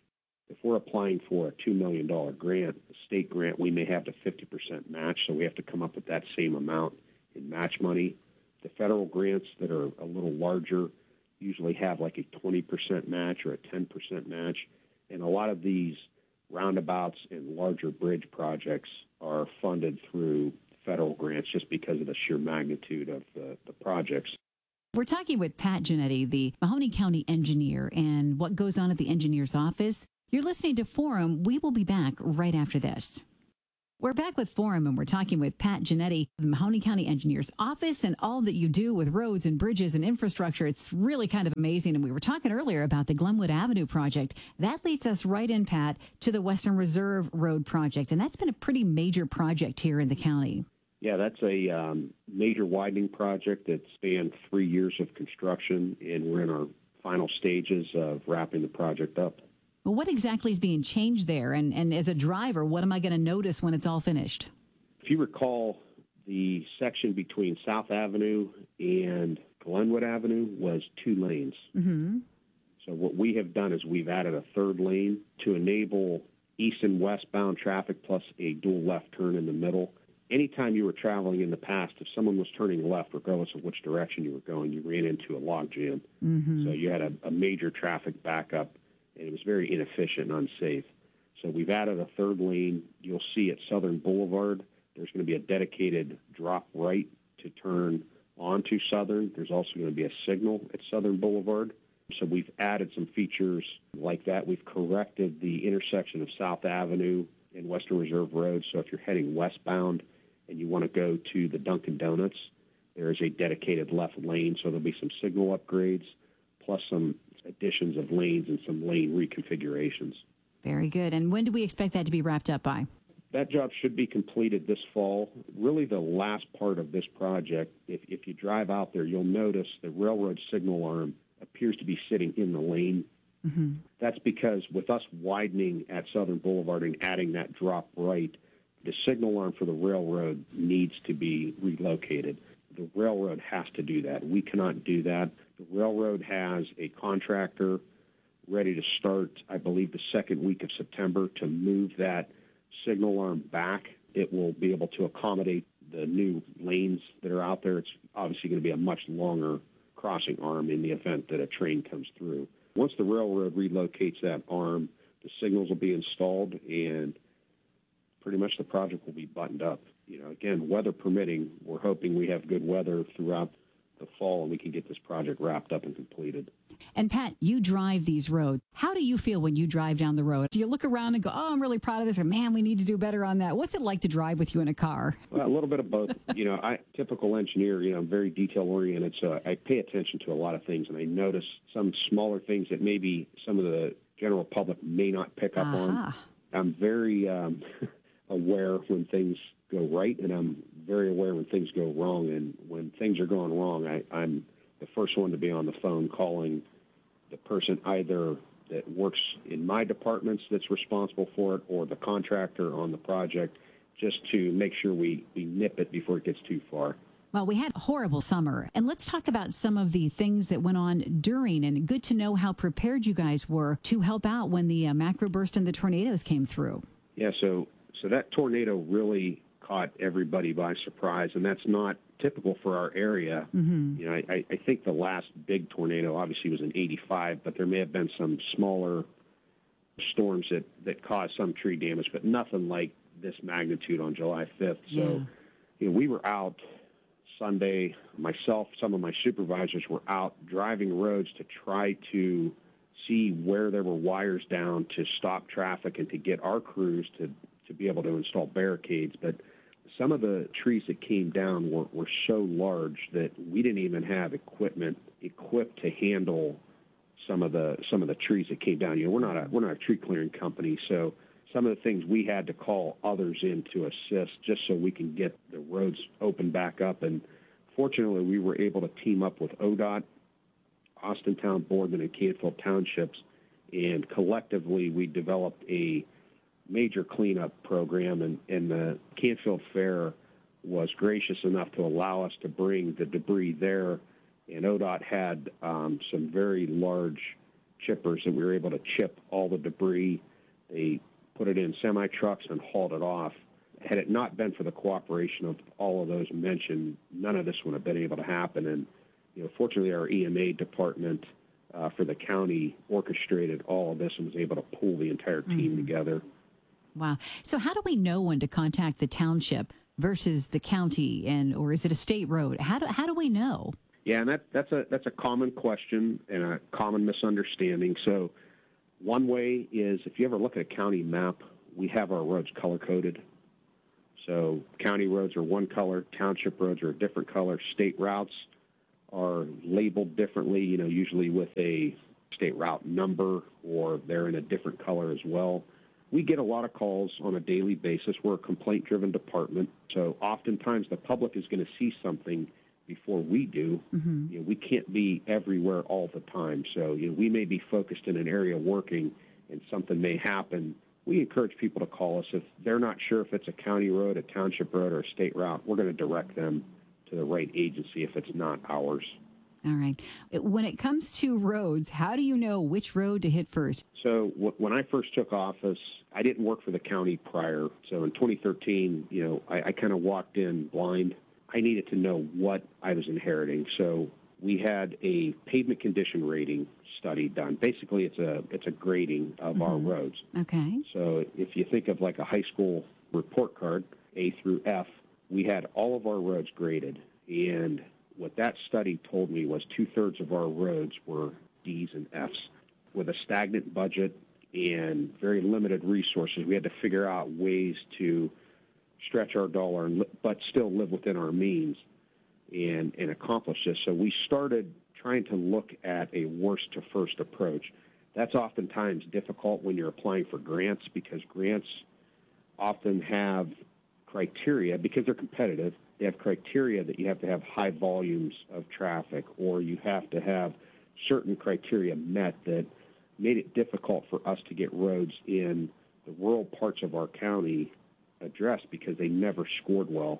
if we're applying for a $2 million grant, the state grant, we may have the 50% match, so we have to come up with that same amount in match money. The federal grants that are a little larger usually have like a 20% match or a 10% match, and a lot of these roundabouts and larger bridge projects are funded through federal grants just because of the sheer magnitude of the projects. We're talking with Pat Giannetti, the Mahoney County engineer, and what goes on at the engineer's office. You're listening to Forum. We will be back right after this. We're back with Forum, and we're talking with Pat Giannetti, the Mahoney County engineer's office, and all that you do with roads and bridges and infrastructure. It's really kind of amazing. And we were talking earlier about the Glenwood Avenue project. That leads us right in, Pat, to the Western Reserve Road project. And that's been a pretty major project here in the county. Yeah, that's a major widening project that spanned 3 years of construction, and we're in our final stages of wrapping the project up. Well, what exactly is being changed there? And as a driver, what am I going to notice when it's all finished? If you recall, the section between South Avenue and Glenwood Avenue was 2 lanes. Mm-hmm. So what we have done is we've added a 3rd lane to enable east and westbound traffic plus a dual left turn in the middle. Anytime you were traveling in the past, if someone was turning left, regardless of which direction you were going, you ran into a log jam. Mm-hmm. So you had a major traffic backup, and it was very inefficient and unsafe. So we've added a 3rd lane. You'll see at Southern Boulevard, there's going to be a dedicated drop right to turn onto Southern. There's also going to be a signal at Southern Boulevard. So we've added some features like that. We've corrected the intersection of South Avenue and Western Reserve Road. So if you're heading westbound and you want to go to the Dunkin' Donuts, there is a dedicated left lane. So there'll be some signal upgrades plus some additions of lanes and some lane reconfigurations. Very good. And when do we expect that to be wrapped up by? That job should be completed this fall. Really the last part of this project, if you drive out there, you'll notice the railroad signal arm appears to be sitting in the lane. Mm-hmm. That's because with us widening at Southern Boulevard and adding that drop right, the signal arm for the railroad needs to be relocated. The railroad has to do that. We cannot do that. The railroad has a contractor ready to start, I believe, the 2nd week of September to move that signal arm back. It will be able to accommodate the new lanes that are out there. It's obviously going to be a much longer crossing arm in the event that a train comes through. Once the railroad relocates that arm, the signals will be installed, and pretty much the project will be buttoned up. You know, again, weather permitting, we're hoping we have good weather throughout the fall and we can get this project wrapped up and completed. And Pat, you drive these roads. How do you feel when you drive down the road? Do you look around and go, oh, I'm really proud of this, or man, we need to do better on that? What's it like to drive with you in a car? Well, a little bit of both. You know, typical engineer, you know, I'm very detail oriented, so I pay attention to a lot of things, and I notice some smaller things that maybe some of the general public may not pick up on. I'm very aware when things go right, and I'm very aware when things go wrong. And when things are going wrong, I'm the first one to be on the phone calling the person either that works in my departments that's responsible for it or the contractor on the project, just to make sure we nip it before it gets too far. Well, we had a horrible summer, and let's talk about some of the things that went on during, and good to know how prepared you guys were to help out when the macro burst and the tornadoes came through. Yeah, so that tornado really caught everybody by surprise, and that's not typical for our area. Mm-hmm. You know, I think the last big tornado obviously was in '85, but there may have been some smaller storms that caused some tree damage, but nothing like this magnitude on July 5th. So, you know, we were out Sunday. Myself, some of my supervisors were out driving roads to try to see where there were wires down to stop traffic and to get our crews to be able to install barricades. But some of the trees that came down were so large that we didn't even have equipment equipped to handle some of the trees that came down. You know, we're not a tree clearing company, so some of the things we had to call others in to assist just so we can get the roads open back up. And fortunately, we were able to team up with ODOT, Austintown, Boardman, and Canfield Townships, and collectively we developed a major cleanup program, and the Canfield Fair was gracious enough to allow us to bring the debris there, and ODOT had some very large chippers, and we were able to chip all the debris They put it in semi-trucks and hauled it off. Had it not been for the cooperation of all of those mentioned, none of this would have been able to happen. And, fortunately, our EMA department for the county orchestrated all of this and was able to pull the entire team together. Wow. So how do we know when to contact the township versus the county, or is it a state road? How do we know? Yeah, and that's a common question and a common misunderstanding. So one way is, if you ever look at a county map, we have our roads color-coded. So county roads are one color, township roads are a different color, state routes are labeled differently, usually with a state route number, or they're in a different color as well. We get a lot of calls on a daily basis. We're a complaint-driven department, so oftentimes the public is going to see something before we do. We can't be everywhere all the time, so we may be focused in an area working and something may happen. We encourage people to call us. If they're not sure if it's a county road, a township road, or a state route, we're going to direct them to the right agency if it's not ours. All right. When it comes to roads, how do you know which road to hit first? So when I first took office, I didn't work for the county prior. So in 2013, I kind of walked in blind. I needed to know what I was inheriting. So we had a pavement condition rating study done. Basically, it's a grading of our roads. Okay. So if you think of like a high school report card, A through F, we had all of our roads graded. And what that study told me was 2/3 of our roads were Ds and Fs. With a stagnant budget and very limited resources, we had to figure out ways to stretch our dollar but still live within our means and accomplish this. So we started trying to look at a worst to first approach. That's oftentimes difficult when you're applying for grants, because grants often have criteria, because they're competitive. They have criteria that you have to have high volumes of traffic, or you have to have certain criteria met that made it difficult for us to get roads in the rural parts of our county addressed because they never scored well.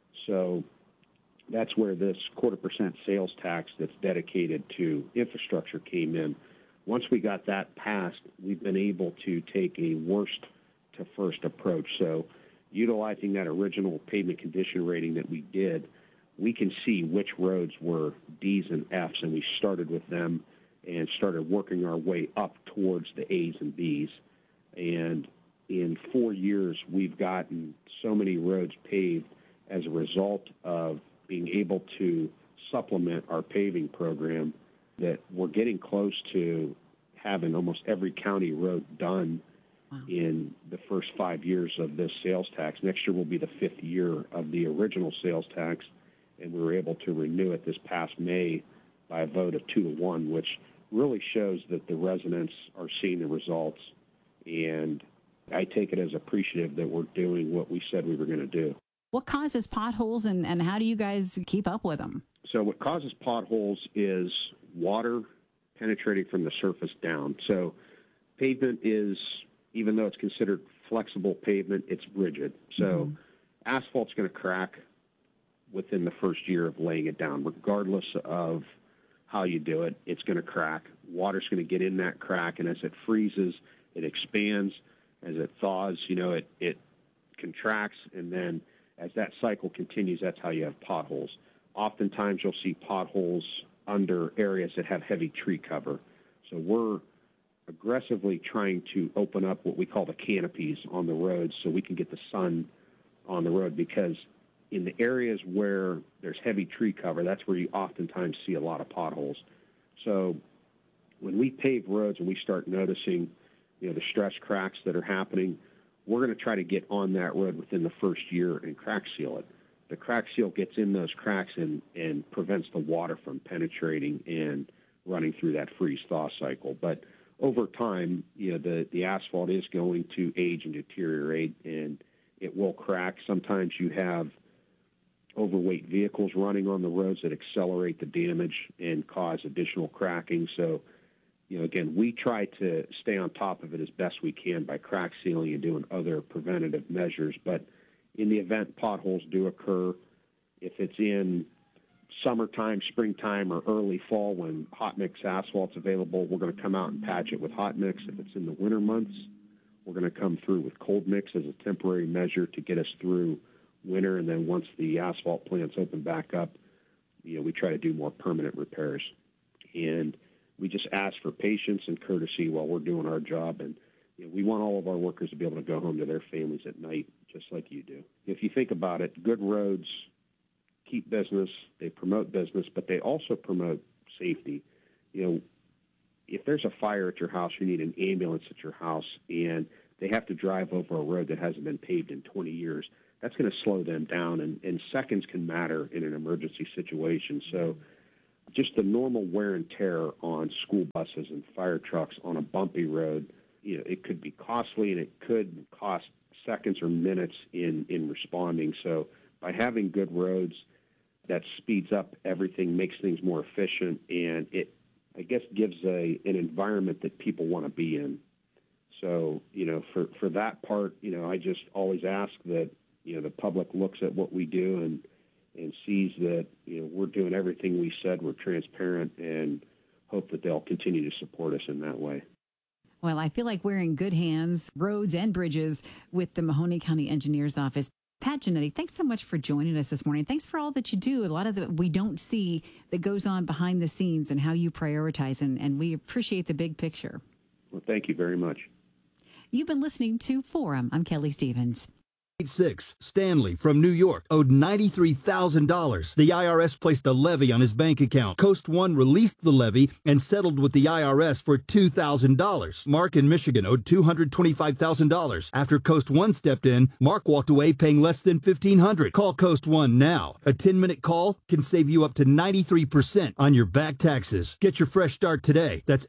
So that's where this 0.25% sales tax that's dedicated to infrastructure came in. Once we got that passed, we've been able to take a worst to first approach. So utilizing that original pavement condition rating that we did, we can see which roads were Ds and Fs, and we started with them and started working our way up towards the As and Bs. And in 4 years, we've gotten so many roads paved as a result of being able to supplement our paving program that we're getting close to having almost every county road done in the first 5 years of this sales tax. Next year will be the 5th year of the original sales tax, and we were able to renew it this past May by a vote of 2-1, which really shows that the residents are seeing the results, and I take it as appreciative that we're doing what we said we were going to do. What causes potholes, and how do you guys keep up with them? So what causes potholes is water penetrating from the surface down. So pavement is, even though it's considered flexible pavement, it's rigid. So asphalt's going to crack within the first year of laying it down. Regardless of how you do it, it's going to crack. Water's going to get in that crack, and as it freezes, it expands. As it thaws, it contracts, and then as that cycle continues, that's how you have potholes. Oftentimes you'll see potholes under areas that have heavy tree cover. So we're aggressively trying to open up what we call the canopies on the roads so we can get the sun on the road, because in the areas where there's heavy tree cover, that's where you oftentimes see a lot of potholes. So when we pave roads and we start noticing the stress cracks that are happening, we're going to try to get on that road within the first year and crack seal it. The crack seal gets in those cracks and prevents the water from penetrating and running through that freeze-thaw cycle. But over time, the asphalt is going to age and deteriorate, and it will crack. Sometimes you have overweight vehicles running on the roads that accelerate the damage and cause additional cracking. So, again, we try to stay on top of it as best we can by crack sealing and doing other preventative measures. But in the event potholes do occur, if it's in summertime, springtime, or early fall when hot mix asphalt's available, we're going to come out and patch it with hot mix. If it's in the winter months, We're going to come through with cold mix as a temporary measure to get us through winter, and then once the asphalt plants open back up, we try to do more permanent repairs. And we just ask for patience and courtesy while we're doing our job, and we want all of our workers to be able to go home to their families at night, just like you do. If you think about it, good roads keep business, they promote business, but they also promote safety. If there's a fire at your house, you need an ambulance at your house, and they have to drive over a road that hasn't been paved in 20 years, that's going to slow them down, and seconds can matter in an emergency situation. So just the normal wear and tear on school buses and fire trucks on a bumpy road, it could be costly, and it could cost seconds or minutes in responding. So by having good roads, that speeds up everything, makes things more efficient, and it, I guess, gives an environment that people want to be in. So, for that part, I just always ask that, the public looks at what we do and sees that, we're doing everything we said, we're transparent, and hope that they'll continue to support us in that way. Well, I feel like we're in good hands, roads and bridges, with the Mahoney County Engineers Office. Pat Giannetti, thanks so much for joining us this morning. Thanks for all that you do. A lot of that we don't see that goes on behind the scenes and how you prioritize, and we appreciate the big picture. Well, thank you very much. You've been listening to Forum. I'm Kelly Stevens. 6. Stanley from New York owed $93,000. The IRS placed a levy on his bank account. Coast One released the levy and settled with the IRS for $2,000. Mark in Michigan owed $225,000. After Coast One stepped in, Mark walked away paying less than $1,500. Call Coast One now. A 10-minute call can save you up to 93% on your back taxes. Get your fresh start today. That's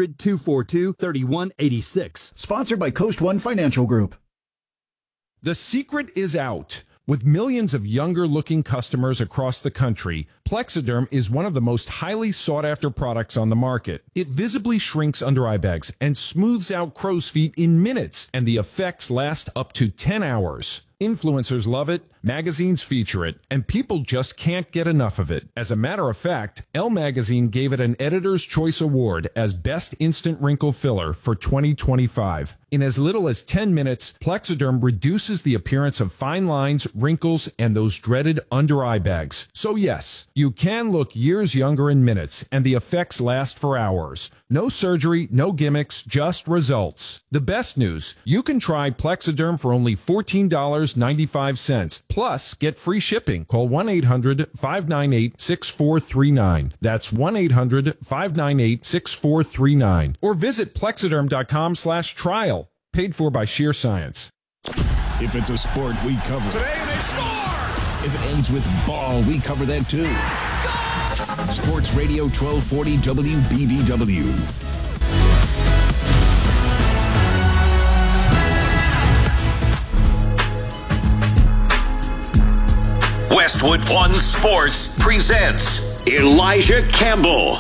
800-242-3186. Sponsored by Coast One Financial Group. The secret is out. With millions of younger-looking customers across the country, Plexiderm is one of the most highly sought-after products on the market. It visibly shrinks under-eye bags and smooths out crow's feet in minutes, and the effects last up to 10 hours. Influencers love it, magazines feature it, and people just can't get enough of it. As a matter of fact, Elle Magazine gave it an Editor's Choice Award as Best Instant Wrinkle Filler for 2025. In as little as 10 minutes, Plexiderm reduces the appearance of fine lines, wrinkles, and those dreaded under-eye bags. So yes, you can look years younger in minutes, and the effects last for hours. No surgery, no gimmicks, just results. The best news, you can try Plexiderm for only $14.95. Plus, get free shipping. Call 1-800-598-6439. That's 1-800-598-6439. Or visit Plexiderm.com/trial. Paid for by Sheer Science. If it's a sport, we cover it. Today they score! If it ends with ball, we cover that too. Score! Sports Radio 1240 WBBW. Westwood One Sports presents Elijah Campbell.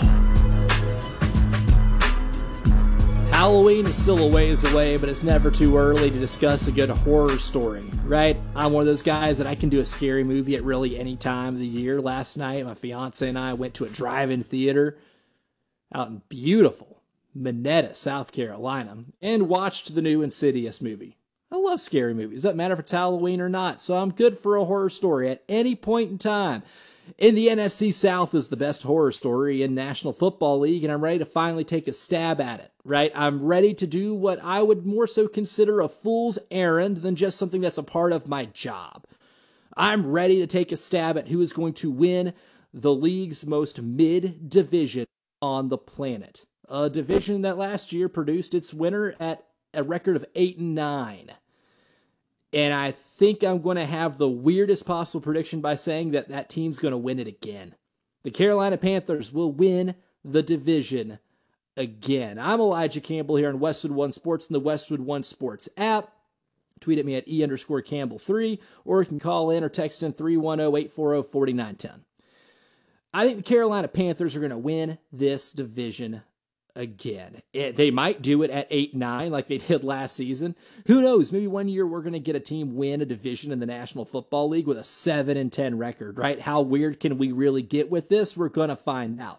Halloween is still a ways away, but it's never too early to discuss a good horror story, right? I'm one of those guys that I can do a scary movie at really any time of the year. Last night, my fiance and I went to a drive-in theater out in beautiful Minetta, South Carolina, and watched the new Insidious movie. I love scary movies. Doesn't matter if it's Halloween or not, so I'm good for a horror story at any point in time. In the NFC South is the best horror story in National Football League, and I'm ready to finally take a stab at it, right? I'm ready to do what I would more so consider a fool's errand than just something that's a part of my job. I'm ready to take a stab at who is going to win the league's most mid-division on the planet. A division that last year produced its winner at a record of 8-9. And I think I'm going to have the weirdest possible prediction by saying that that team's going to win it again. The Carolina Panthers will win the division again. I'm Elijah Campbell here on Westwood One Sports and the Westwood One Sports app. Tweet at me at E_Campbell3, or you can call in or text in 310-840-4910. I think the Carolina Panthers are going to win this division again. They might do it at 8-9 like they did last season. Who knows? Maybe one year we're going to get a team win a division in the National Football League with a 7-10 record, right? How weird can we really get with this? We're going to find out.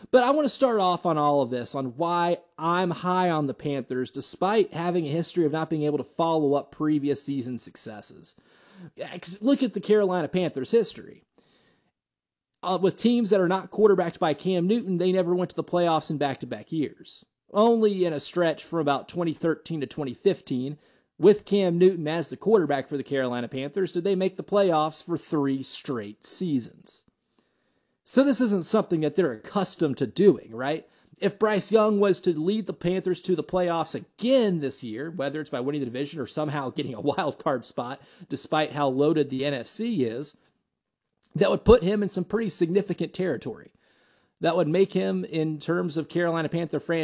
But I want to start off on all of this, on why I'm high on the Panthers, despite having a history of not being able to follow up previous season successes. Look at the Carolina Panthers' history. With teams that are not quarterbacked by Cam Newton, they never went to the playoffs in back-to-back years. Only in a stretch from about 2013 to 2015, with Cam Newton as the quarterback for the Carolina Panthers, did they make the playoffs for 3 straight seasons. So this isn't something that they're accustomed to doing, right? If Bryce Young was to lead the Panthers to the playoffs again this year, whether it's by winning the division or somehow getting a wild card spot, despite how loaded the NFC is, that would put him in some pretty significant territory. That would make him, in terms of Carolina Panther franchise,